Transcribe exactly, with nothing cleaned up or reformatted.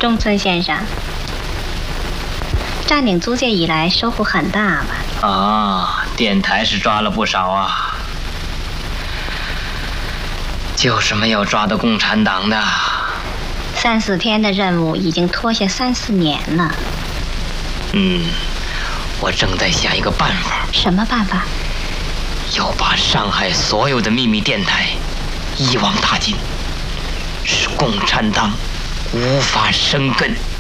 中村先生，占领租界以来收获很大吧？ 啊，电台是抓了不少啊，就是没有抓到共产党的。 三四天的任务已经拖下三四年了。 嗯，我正在想一个办法。 什么办法？ 要把上海所有的秘密电台一网打尽，使共产党无法生根。